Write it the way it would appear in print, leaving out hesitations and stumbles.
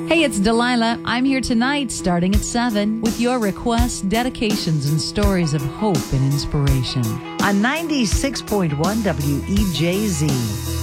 Hey, it's Delilah. I'm here tonight starting at 7 with your requests, dedications, and stories of hope and inspiration on 96.1 WEJZ.